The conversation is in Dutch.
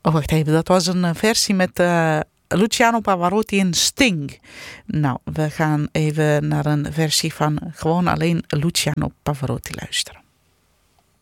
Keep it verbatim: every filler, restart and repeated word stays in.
Oh, wacht even. Dat was een uh, versie met uh, Luciano Pavarotti en Sting. Nou, we gaan even naar een versie van gewoon alleen Luciano Pavarotti luisteren.